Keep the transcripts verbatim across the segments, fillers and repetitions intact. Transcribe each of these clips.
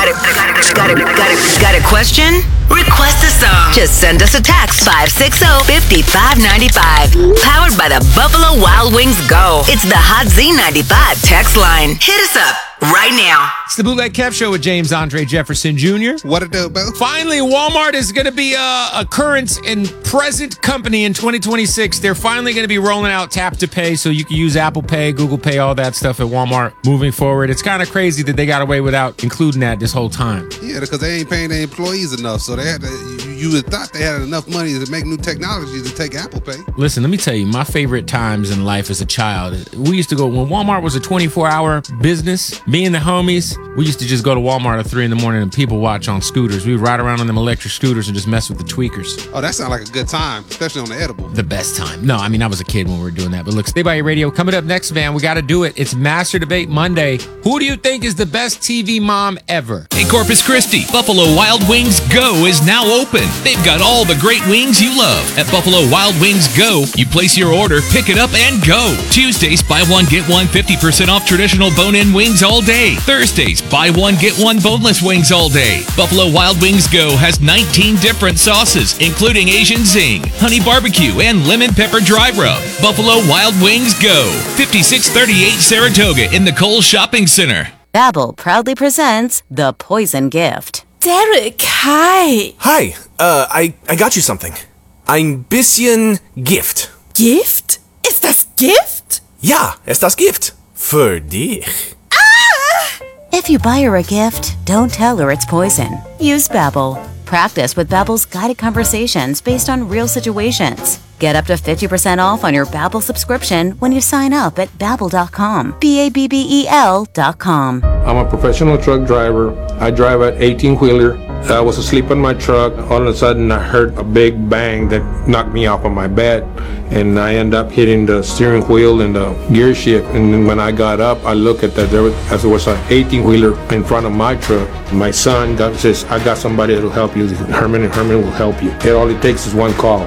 Got a, got a, got a, got a, got a question? Request a song. Just send us a text five six zero, five five nine five. Powered by the Buffalo Wild Wings Go. It's the Hot Z ninety-five text line. Hit us up right now. It's the Bootleg Kev Show with James Andre Jefferson Junior What it do, boo? Finally, Walmart is going to be a, a current and present company in twenty twenty-six. They're finally going to be rolling out Tap to Pay, so you can use Apple Pay, Google Pay, all that stuff at Walmart moving forward. It's kind of crazy that they got away without including that this whole time. Yeah, because they ain't paying their employees enough, so they had to, you, you would thought they had enough money to make new technology to take Apple Pay. Listen, let me tell you, my favorite times in life as a child, we used to go, when Walmart was a twenty-four hour business, me and the homies, we used to just go to Walmart at three in the morning and people watch on scooters. We would ride around on them electric scooters and just mess with the tweakers. Oh, that sounds like a good time, especially on the edible. The best time. No, I mean, I was a kid when we were doing that. But look, Stay By Your Radio. Coming up next, man, we got to do it. It's Master Debate Monday. Who do you think is the best T V mom ever? In Corpus Christi, Buffalo Wild Wings Go is now open. They've got all the great wings you love. At Buffalo Wild Wings Go, you place your order, pick it up, and go. Tuesdays, buy one, get one fifty percent off traditional bone-in wings all day. Thursdays, buy one, get one boneless wings all day. Buffalo Wild Wings Go has nineteen different sauces, including Asian Zing, honey barbecue, and lemon pepper dry rub. Buffalo Wild Wings Go, fifty-six thirty-eight Saratoga in the Kohl's Shopping Center. Babbel proudly presents The Poison Gift. Derek, hi. Hi, uh, I, I got you something. Ein bisschen Gift. Gift? Ist das Gift? Ja, ist das Gift. Für dich. If you buy her a gift, don't tell her it's poison. Use Babbel. Practice with Babbel's guided conversations based on real situations. Get up to fifty percent off on your Babbel subscription when you sign up at babbel dot com. B A B B E L dot com. I'm a professional truck driver. I drive an eighteen-wheeler. I was asleep in my truck. All of a sudden, I heard a big bang that knocked me off of my bed. And I end up hitting the steering wheel and the gear shift. And then when I got up, I looked at that. There was, as there was an eighteen-wheeler in front of my truck. My son got, says, I got somebody that will help you. Herman and Herman will help you. It all it takes is one call.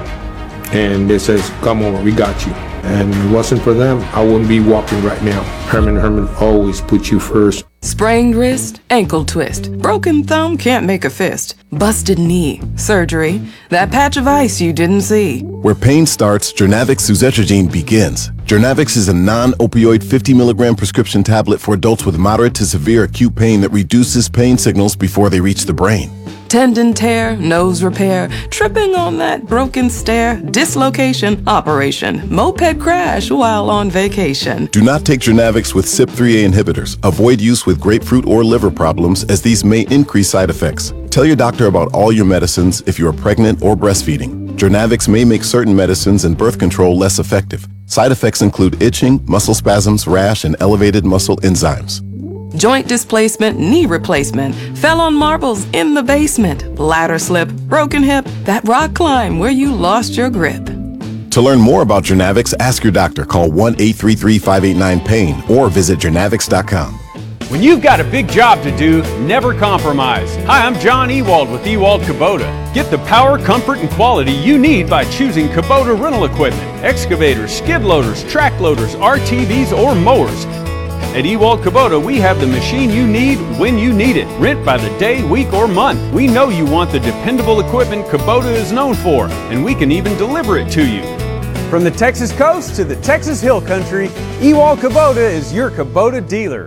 And it says, come over, we got you. And if it wasn't for them, I wouldn't be walking right now. Herman Herman always put you first. Sprained wrist, ankle twist, broken thumb, can't make a fist, busted knee, surgery, that patch of ice you didn't see. Where pain starts, Jernavix suzetrigine begins. Jernavix is a non-opioid fifty milligram prescription tablet for adults with moderate to severe acute pain that reduces pain signals before they reach the brain. Tendon tear, nose repair, tripping on that broken stair, dislocation, operation, moped crash while on vacation. Do not take Jernavix with C Y P three A inhibitors. Avoid use with grapefruit or liver problems, as these may increase side effects. Tell your doctor about all your medicines if you are pregnant or breastfeeding. Jernavix may make certain medicines and birth control less effective. Side effects include itching, muscle spasms, rash, and elevated muscle enzymes. Joint displacement, knee replacement, fell on marbles in the basement, ladder slip, broken hip, that rock climb where you lost your grip. To learn more about Jernavix, ask your doctor. Call one eight three three, five eight nine, pain or visit jernavix dot com. When you've got a big job to do, never compromise. Hi, I'm John Ewald with Ewald Kubota. Get the power, comfort, and quality you need by choosing Kubota rental equipment. Excavators, skid loaders, track loaders, R T Vs, or mowers. At Ewald Kubota, we have the machine you need when you need it. Rent by the day, week, or month. We know you want the dependable equipment Kubota is known for, and we can even deliver it to you. From the Texas coast to the Texas Hill Country, Ewald Kubota is your Kubota dealer.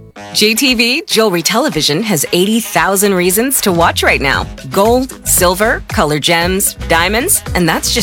J T V Jewelry Television has eighty thousand reasons to watch right now. Gold, silver, color gems, diamonds, and that's just